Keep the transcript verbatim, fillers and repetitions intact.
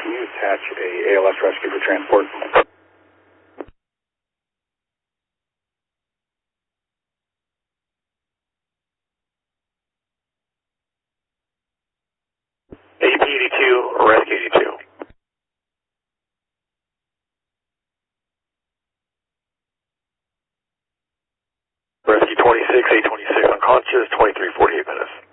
can you attach a A L S rescue for transport? A P eighty-two, Rescue eighty-two. Rescue twenty-six, A twenty-six unconscious, twenty-three forty-eight minutes.